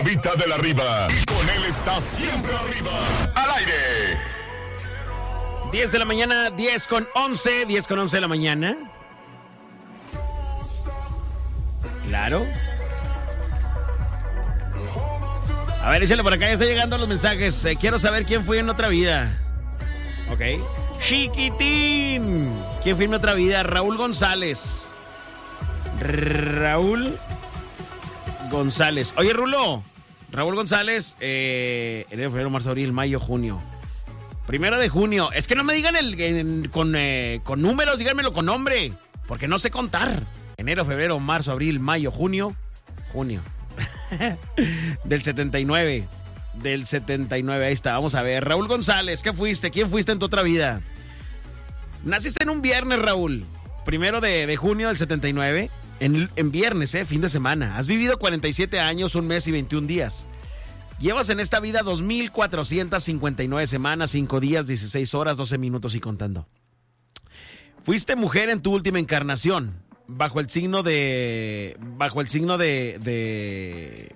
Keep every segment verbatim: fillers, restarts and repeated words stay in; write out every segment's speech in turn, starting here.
Vita de la Riva. Con él está siempre arriba. Al aire. diez de la mañana, diez con once. diez con once de la mañana. Claro. A ver, échale por acá, ya está llegando los mensajes. Eh, quiero saber quién fue en otra vida. Ok. Chiquitín. ¿Quién fue en otra vida? Raúl González. Raúl González. Oye, Rulo. Raúl González, eh, enero, febrero, marzo, abril, mayo, junio. Primero de junio. Es que no me digan el, en, con, eh, con números, díganmelo con nombre. Porque no sé contar. Enero, febrero, marzo, abril, mayo, junio. Junio. Del setenta y nueve. Del setenta y nueve, ahí está. Vamos a ver. Raúl González, ¿qué fuiste? ¿Quién fuiste en tu otra vida? Naciste en un viernes, Raúl. Primero de, de junio del setenta y nueve. En, en viernes, eh, fin de semana. Has vivido cuarenta y siete años, un mes y veintiún días. Llevas en esta vida dos mil cuatrocientas cincuenta y nueve semanas, cinco días, dieciséis horas, doce minutos y contando. Fuiste mujer en tu última encarnación. Bajo el signo de... Bajo el signo de... De,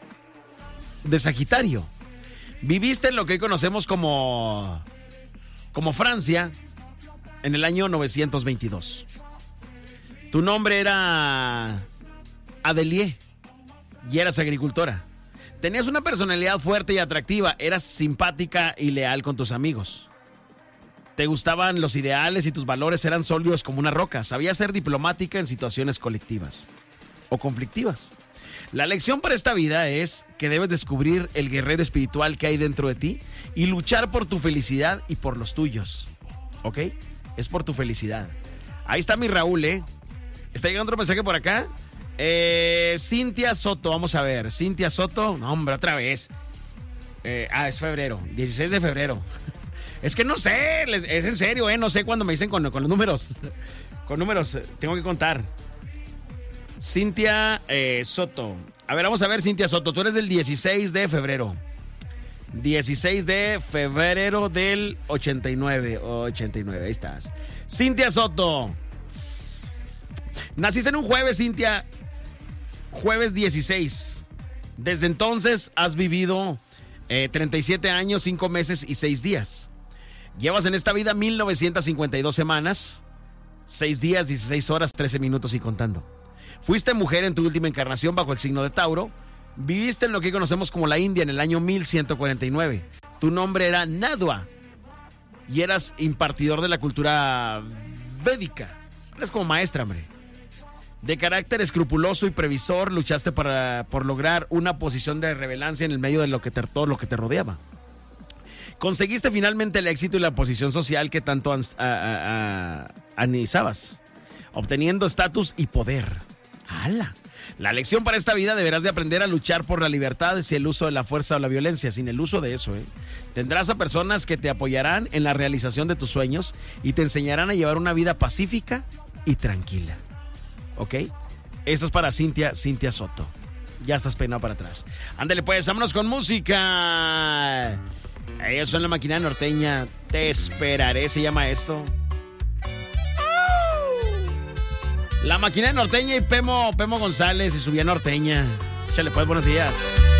de Sagitario. Viviste en lo que hoy conocemos como... Como Francia. En el año novecientos veintidós. Tu nombre era... Adelier. Y eras agricultora. Tenías una personalidad fuerte y atractiva. Eras simpática y leal con tus amigos. Te gustaban los ideales y tus valores eran sólidos como una roca. Sabías ser diplomática en situaciones colectivas o conflictivas. La lección para esta vida es que debes descubrir el guerrero espiritual que hay dentro de ti y luchar por tu felicidad y por los tuyos. ¿Ok? Es por tu felicidad. Ahí está mi Raúl, ¿eh? ¿Está llegando otro mensaje por acá? Eh, Cintia Soto, vamos a ver. Cintia Soto, no, hombre, otra vez. Eh, ah, es febrero, dieciséis de febrero. Es que no sé, es en serio, ¿eh? No sé cuándo me dicen con, con los números. Con números, tengo que contar. Cintia eh, Soto. A ver, vamos a ver, Cintia Soto. Tú eres del dieciséis de febrero. dieciséis de febrero del ochenta y nueve. ochenta y nueve, ahí estás. Cintia Soto. Naciste en un jueves, Cintia. Jueves dieciséis. Desde entonces has vivido eh, treinta y siete años, cinco meses y seis días. Llevas en esta vida mil novecientas cincuenta y dos semanas, seis días, dieciséis horas, trece minutos y contando. Fuiste mujer en tu última encarnación bajo el signo de Tauro. Viviste en lo que conocemos como la India en el año mil ciento cuarenta y nueve. Tu nombre era Nadua y eras impartidor de la cultura védica. Eres como maestra, hombre. De carácter escrupuloso y previsor, luchaste para, por lograr una posición de relevancia en el medio de lo que te, todo lo que te rodeaba. Conseguiste finalmente el éxito y la posición social que tanto ans, a, a, a, anhelabas, obteniendo estatus y poder. ¡Hala! La lección para esta vida deberás de aprender a luchar por la libertad sin el uso de la fuerza o la violencia, sin el uso de eso, ¿eh? Tendrás a personas que te apoyarán en la realización de tus sueños y te enseñarán a llevar una vida pacífica y tranquila. ¿Ok? Esto es para Cintia, Cintia Soto. Ya estás peinado para atrás. Ándale pues, vámonos con música. Ellos son la Maquinaria Norteña. Te esperaré, se llama esto. La Maquinaria Norteña y Pemo, Pemo González y su vía norteña. Échale pues, buenos días.